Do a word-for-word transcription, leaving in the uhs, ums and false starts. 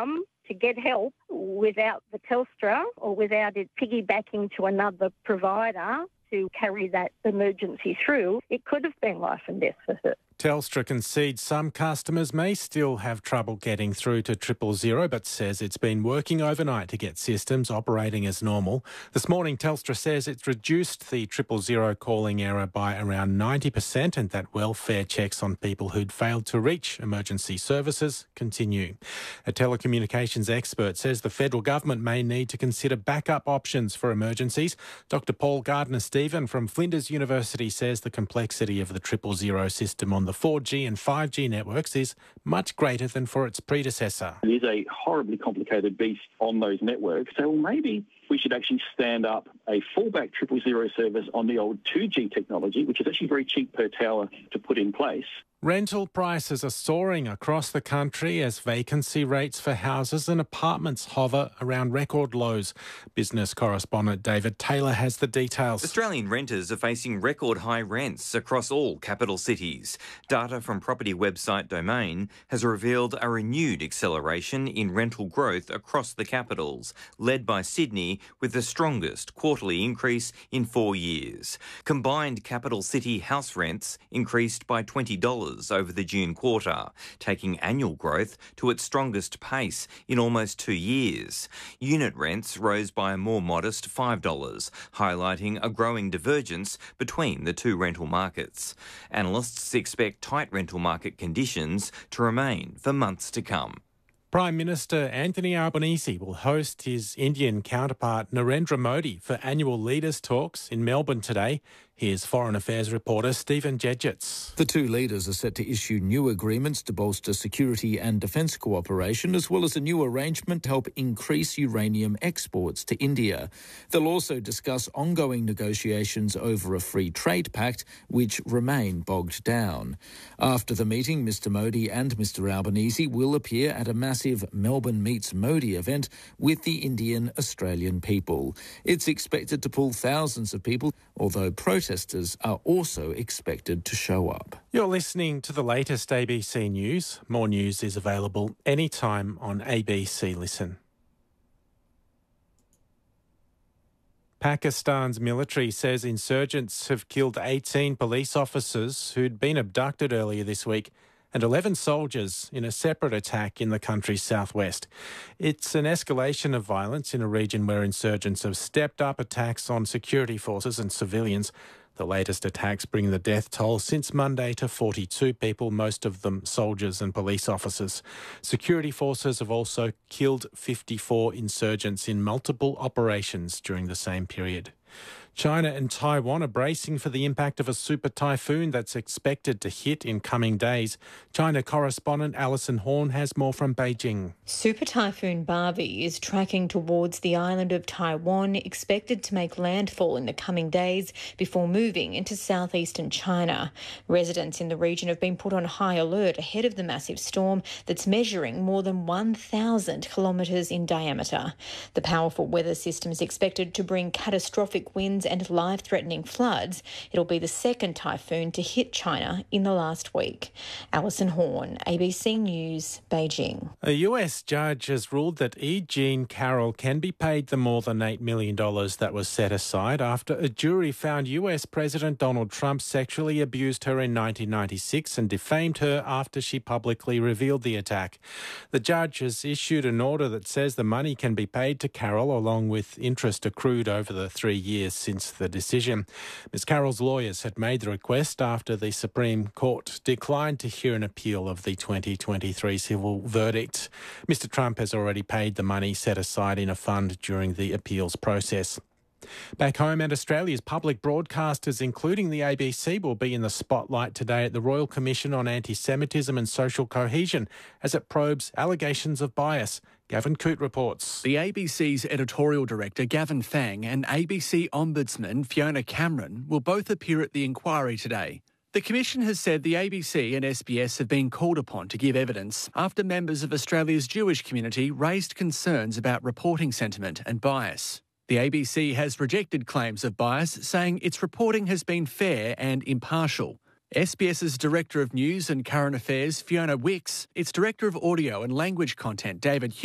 come to get help without the Telstra or without it piggybacking to another provider to carry that emergency through, it could have been life and death for her. Telstra concedes some customers may still have trouble getting through to triple zero, but says it's been working overnight to get systems operating as normal. This morning, Telstra says it's reduced the triple zero calling error by around ninety percent and that welfare checks on people who'd failed to reach emergency services continue. A telecommunications expert says the federal government may need to consider backup options for emergencies. Doctor Paul Gardner-Stephen from Flinders University says the complexity of the triple zero system on the four G and five G networks is much greater than for its predecessor. It is a horribly complicated beast on those networks, so maybe we should actually stand up a fallback triple zero service on the old two G technology, which is actually very cheap per tower to put in place. Rental prices are soaring across the country as vacancy rates for houses and apartments hover around record lows. Business correspondent David Taylor has the details. Australian renters are facing record high rents across all capital cities. Data from property website Domain has revealed a renewed acceleration in rental growth across the capitals, led by Sydney with the strongest quarterly increase in four years. Combined capital city house rents increased by twenty dollars over the June quarter, taking annual growth to its strongest pace in almost two years. Unit rents rose by a more modest five dollars, highlighting a growing divergence between the two rental markets. Analysts expect tight rental market conditions to remain for months to come. Prime Minister Anthony Albanese will host his Indian counterpart Narendra Modi for annual leaders' talks in Melbourne today. Here's Foreign Affairs reporter Stephen Jedgetts. The two leaders are set to issue new agreements to bolster security and defence cooperation, as well as a new arrangement to help increase uranium exports to India. They'll also discuss ongoing negotiations over a free trade pact, which remain bogged down. After the meeting, Mister Modi and Mister Albanese will appear at a massive Melbourne Meets Modi event with the Indian-Australian people. It's expected to pull thousands of people, although protesters Protesters are also expected to show up. You're listening to the latest A B C News. More news is available anytime on A B C Listen. Pakistan's military says insurgents have killed eighteen police officers who'd been abducted earlier this week and eleven soldiers in a separate attack in the country's southwest. It's an escalation of violence in a region where insurgents have stepped up attacks on security forces and civilians. The latest attacks bring the death toll since Monday to forty-two people, most of them soldiers and police officers. Security forces have also killed fifty-four insurgents in multiple operations during the same period. China and Taiwan are bracing for the impact of a super typhoon that's expected to hit in coming days. China correspondent Alison Horn has more from Beijing. Super Typhoon Barbie is tracking towards the island of Taiwan, expected to make landfall in the coming days before moving into southeastern China. Residents in the region have been put on high alert ahead of the massive storm that's measuring more than one thousand kilometres in diameter. The powerful weather system is expected to bring catastrophic winds and life-threatening floods. It'll be the second typhoon to hit China in the last week. Alison Horn, A B C News, Beijing. A U S judge has ruled that E. Jean Carroll can be paid the more than eight million dollars that was set aside after a jury found U S President Donald Trump sexually abused her in nineteen ninety-six and defamed her after she publicly revealed the attack. The judge has issued an order that says the money can be paid to Carroll along with interest accrued over the three years since the decision. Miz Carroll's lawyers had made the request after the Supreme Court declined to hear an appeal of the twenty twenty-three civil verdict. Mister Trump has already paid the money set aside in a fund during the appeals process. Back home, and Australia's public broadcasters, including the A B C, will be in the spotlight today at the Royal Commission on Anti-Semitism and Social Cohesion as it probes allegations of bias. Gavin Coote reports. The A B C's editorial director Gavin Fang and A B C Ombudsman Fiona Cameron will both appear at the inquiry today. The Commission has said the A B C and S B S have been called upon to give evidence after members of Australia's Jewish community raised concerns about reporting sentiment and bias. The A B C has rejected claims of bias, saying its reporting has been fair and impartial. SBS's Director of News and Current Affairs, Fiona Wicks, its Director of Audio and Language Content, David Hughes,